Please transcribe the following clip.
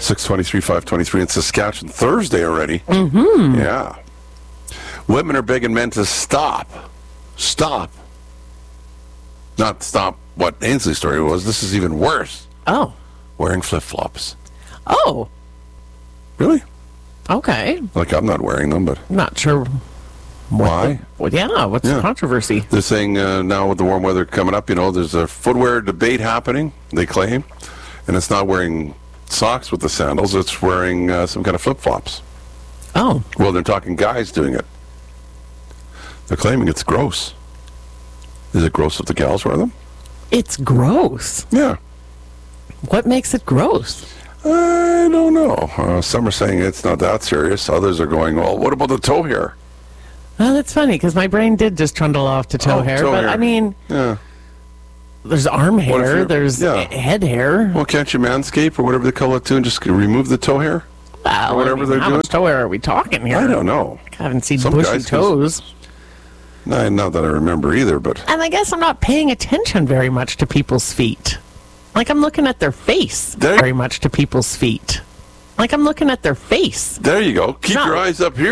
623, 523 in Saskatchewan. Thursday already. Mm-hmm. Yeah. Women are begging men to stop. Stop. Not stop what Ainsley's story was. This is even worse. Oh. Wearing flip-flops. Oh. Really? Okay. Like, I'm not wearing them, but... Not sure. Why? What's the controversy? They're saying now with the warm weather coming up, there's a footwear debate happening, they claim. And it's not wearing socks with the sandals, it's wearing some kind of flip-flops. Oh. Well, they're talking guys doing it. They're claiming it's gross. Is it gross if the gals wear them? It's gross. Yeah. What makes it gross? I don't know. Some are saying it's not that serious. Others are going, well, what about the toe hair? Well, that's funny, because my brain did just trundle off to toe hair. But, I mean, there's arm hair, there's head hair. Well, can't you manscape or whatever they call it too and just remove the toe hair? Well, or whatever they're how doing? much toe hair are we talking here? I don't know. I haven't seen Some bushy guys toes. No, not that I remember either, but... And I guess I'm not paying attention very much to people's feet. Like, I'm looking at their face very much to people's feet. Like, I'm looking at their face. There you go. Keep your eyes up here.